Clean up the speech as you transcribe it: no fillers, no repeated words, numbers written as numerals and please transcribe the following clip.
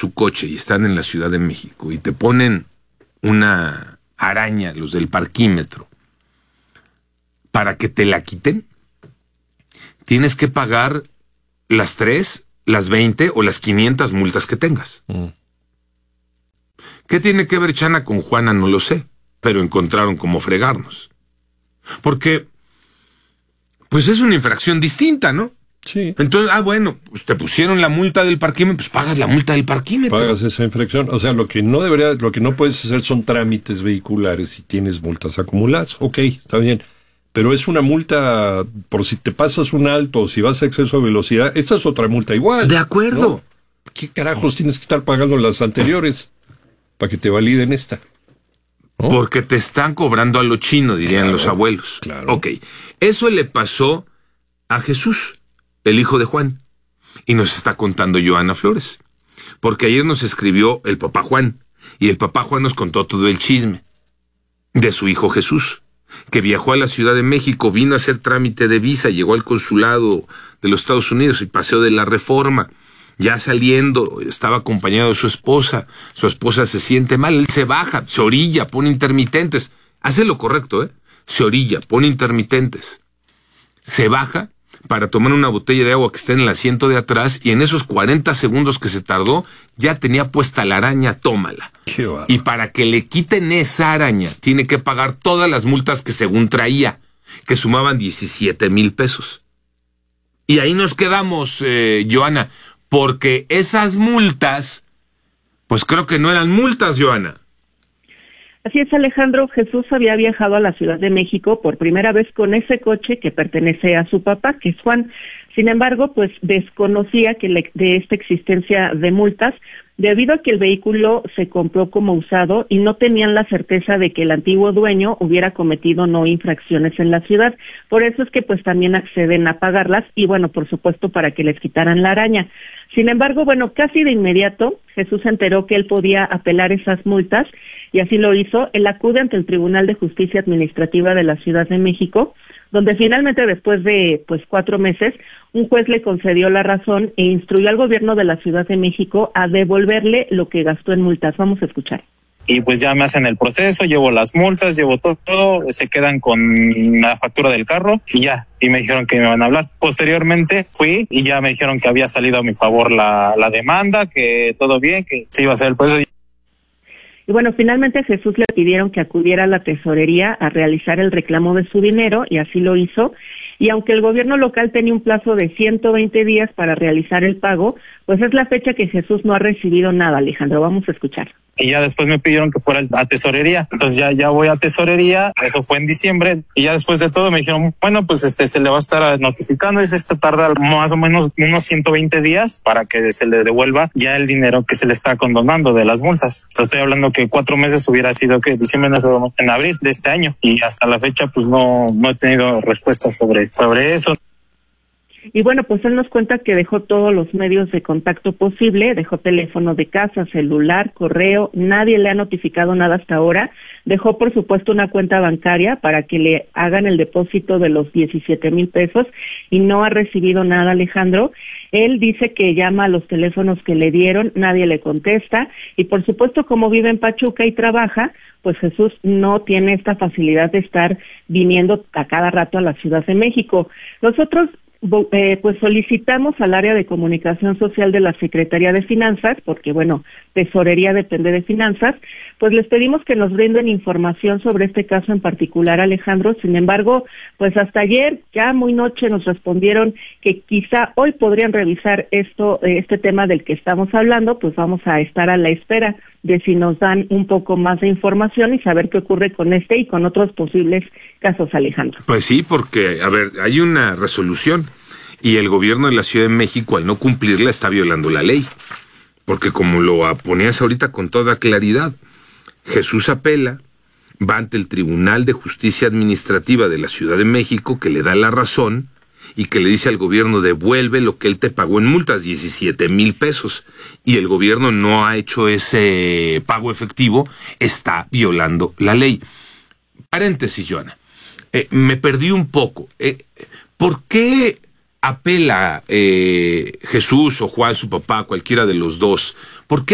su coche y están en la Ciudad de México y te ponen una araña, los del parquímetro, para que te la quiten, tienes que pagar las 3, las 20 o las 500 multas que tengas. ¿Qué tiene que ver Chana con Juana? No lo sé, pero encontraron cómo fregarnos. Porque, pues es una infracción distinta, ¿no? Sí. Entonces, bueno, pues te pusieron la multa del parquímetro, pues pagas la multa del parquímetro. Pagas esa infracción. O sea, lo que no puedes hacer son trámites vehiculares si tienes multas acumuladas. Ok, está bien. Pero es una multa por si te pasas un alto o si vas a exceso de velocidad. Esta es otra multa igual. De acuerdo. ¿No? ¿Qué carajos tienes que estar pagando las anteriores para que te validen esta? ¿No? Porque te están cobrando a lo chino, dirían los abuelos. Claro. Ok, eso le pasó a Jesús, el hijo de Juan. Y nos está contando Joana Flores. Porque ayer nos escribió el papá Juan. Y el papá Juan nos contó todo el chisme de su hijo Jesús, que viajó a la Ciudad de México, vino a hacer trámite de visa, llegó al consulado de los Estados Unidos y Paseo de la Reforma. Ya saliendo, estaba acompañado de su esposa se siente mal, él se baja, se orilla, pone intermitentes, hace lo correcto, se orilla, pone intermitentes, se baja para tomar una botella de agua que está en el asiento de atrás y en esos 40 segundos que se tardó, ya tenía puesta la araña, tómala. Qué bárbaro. Y para que le quiten esa araña, tiene que pagar todas las multas que según traía, que sumaban 17,000 pesos. Y ahí nos quedamos, Joana, porque esas multas, pues creo que no eran multas, Joana. Así es, Alejandro. Jesús había viajado a la Ciudad de México por primera vez con ese coche que pertenece a su papá, que es Juan. Sin embargo, pues desconocía de esta existencia de multas, debido a que el vehículo se compró como usado y no tenían la certeza de que el antiguo dueño hubiera cometido no infracciones en la ciudad. Por eso es que pues también acceden a pagarlas y bueno, por supuesto para que les quitaran la araña. Sin embargo, bueno, casi de inmediato Jesús se enteró que él podía apelar esas multas y así lo hizo. Él acude ante el Tribunal de Justicia Administrativa de la Ciudad de México, donde finalmente después de 4 meses, un juez le concedió la razón e instruyó al gobierno de la Ciudad de México a devolverle lo que gastó en multas. Vamos a escuchar. Y pues ya me hacen el proceso, llevo las multas, llevo todo, se quedan con la factura del carro y ya, y me dijeron que me van a hablar. Posteriormente fui y ya me dijeron que había salido a mi favor la demanda, que todo bien, que se iba a hacer el proceso. Y bueno, finalmente a Jesús le pidieron que acudiera a la tesorería a realizar el reclamo de su dinero y así lo hizo. Y aunque el gobierno local tenía un plazo de 120 días para realizar el pago, pues es la fecha que Jesús no ha recibido nada, Alejandro. Vamos a escuchar. Y ya después me pidieron que fuera a tesorería. Entonces ya voy a tesorería, eso fue en diciembre, y ya después de todo me dijeron, bueno, pues se le va a estar notificando, tarda más o menos unos 120 días para que se le devuelva ya el dinero que se le está condonando de las multas. Entonces estoy hablando que 4 meses hubiera sido que diciembre, en abril de este año, y hasta la fecha pues no he tenido respuesta sobre eso. Y bueno, pues él nos cuenta que dejó todos los medios de contacto posible, dejó teléfono de casa, celular, correo, nadie le ha notificado nada hasta ahora. Dejó, por supuesto, una cuenta bancaria para que le hagan el depósito de los 17,000 pesos y no ha recibido nada, Alejandro. Él dice que llama a los teléfonos que le dieron, nadie le contesta y, por supuesto, como vive en Pachuca y trabaja, pues Jesús no tiene esta facilidad de estar viniendo a cada rato a la Ciudad de México. Nosotros pues solicitamos al área de comunicación social de la Secretaría de Finanzas, porque bueno, tesorería depende de finanzas, pues les pedimos que nos brinden información sobre este caso en particular, Alejandro. Sin embargo, pues hasta ayer, ya muy noche, nos respondieron que quizá hoy podrían revisar este tema del que estamos hablando. Pues vamos a estar a la espera de si nos dan un poco más de información y saber qué ocurre con este y con otros posibles casos, Alejandro. Pues sí, porque, a ver, hay una resolución y el gobierno de la Ciudad de México, al no cumplirla, está violando la ley. Porque como lo ponías ahorita con toda claridad, Jesús apela, va ante el Tribunal de Justicia Administrativa de la Ciudad de México, que le da la razón y que le dice al gobierno, devuelve lo que él te pagó en multas, 17,000 pesos. Y el gobierno no ha hecho ese pago efectivo, está violando la ley. Paréntesis, Joana. Me perdí un poco. ¿Por qué apela Jesús o Juan, su papá, cualquiera de los dos,